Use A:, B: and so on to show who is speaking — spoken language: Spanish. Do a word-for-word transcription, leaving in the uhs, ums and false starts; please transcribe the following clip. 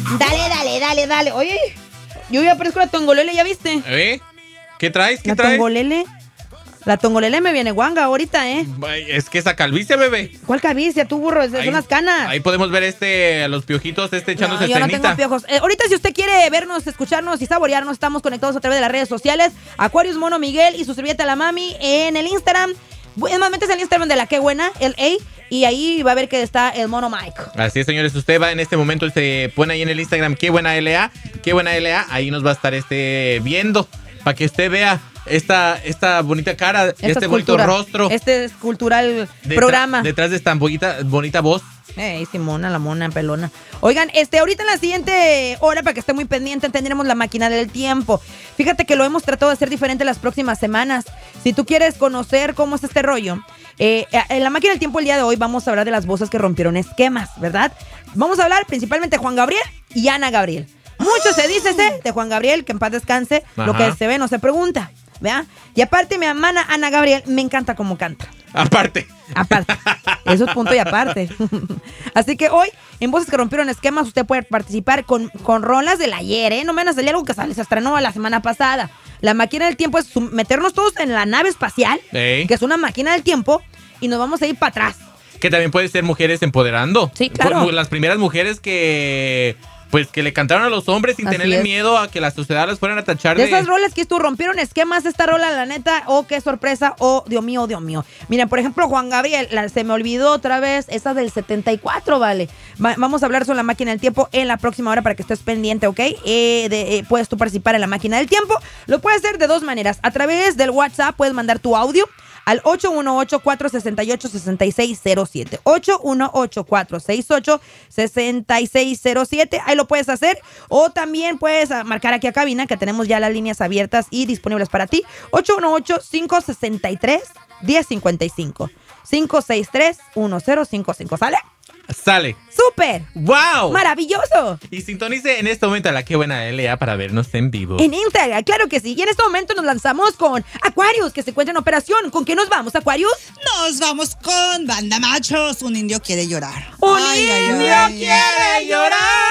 A: Dale, dale, dale, dale. Oye, yo ya parezco la tongolele, ¿ya viste?
B: ¿Eh? ¿Qué traes? ¿Qué
A: la
B: traes?
A: tongolele. La tongolele me viene guanga ahorita, ¿eh?
B: Es que esa calvicie, bebé.
A: ¿Cuál calvicie, tú, burro? Esas son las canas.
B: Ahí podemos ver este, a los piojitos, este echándose
A: no, yo
B: cenita.
A: no tengo piojos. Eh, ahorita si usted quiere vernos, escucharnos y saborearnos, estamos conectados a través de las redes sociales. Aquarius Mono Miguel y su servilleta La Mami en el Instagram. Es más, metes el Instagram de la Qué Buena, el A, y ahí va a ver que está el Mono Mike.
B: Así es, señores. Usted va en este momento, se pone ahí en el Instagram Qué Buena L A, Qué Buena L A. Ahí nos va a estar este viendo para que usted vea esta, esta bonita cara, esta este bonito rostro.
A: Este es cultural
B: detrás,
A: programa.
B: Detrás de esta bonita, bonita voz.
A: Ey, Simona, la mona pelona. Oigan, este, ahorita en la siguiente hora, para que esté muy pendiente, tendremos la máquina del tiempo. Fíjate que lo hemos tratado de hacer diferente las próximas semanas. Si tú quieres conocer cómo es este rollo, eh, en la máquina del tiempo el día de hoy vamos a hablar de las voces que rompieron esquemas, ¿verdad? Vamos a hablar principalmente de Juan Gabriel y Ana Gabriel. Mucho se dice ¿sí? de Juan Gabriel, que en paz descanse. Ajá. Lo que se ve no se pregunta, ¿verdad? Y aparte, mi hermana Ana Gabriel me encanta cómo canta.
B: Aparte.
A: Aparte. Eso es punto y aparte. Así que hoy, en Voces que Rompieron Esquemas, usted puede participar con, con rolas del ayer, ¿eh? No me van a salir algo que sale, se estrenó la semana pasada. La máquina del tiempo es meternos todos en la nave espacial, ¿sí? Que es una máquina del tiempo, y nos vamos a ir para atrás.
B: Que también puede ser mujeres empoderando.
A: Sí, claro.
B: Las primeras mujeres que... Pues que le cantaron a los hombres sin Así tenerle es. miedo a que la sociedad las fueran a tachar de...
A: De esas rolas que tú rompieron esquemas, esta rola, la neta, oh, qué sorpresa, oh, Dios mío, Dios mío. Miren, por ejemplo, Juan Gabriel, la, se me olvidó otra vez, esa del setenta y cuatro, vale. Va, vamos a hablar sobre la máquina del tiempo en la próxima hora para que estés pendiente, ¿ok? Eh, de, eh, puedes tú participar en la máquina del tiempo. Lo puedes hacer de dos maneras. A través del WhatsApp puedes mandar tu audio al ocho uno ocho, cuatro seis ocho, seis seis cero siete. ocho uno ocho, cuatro seis ocho, seis seis cero siete. Ahí lo puedes hacer. O también puedes marcar aquí a cabina, que tenemos ya las líneas abiertas y disponibles para ti. ocho uno ocho, cinco seis tres, uno cero cinco cinco. cinco seis tres, uno cero cinco cinco. ¿Sale?
B: Sale.
A: ¡Súper!
B: ¡Wow!
A: ¡Maravilloso!
B: Y sintonice en este momento a la Qué Buena L A para vernos en vivo.
A: En Instagram, claro que sí. Y en este momento nos lanzamos con Aquarius, que se encuentra en operación. ¿Con qué nos vamos, Aquarius?
C: Nos vamos con Banda Machos. Un indio quiere llorar.
A: ¡Un ay, indio ay, ay, quiere ay. llorar!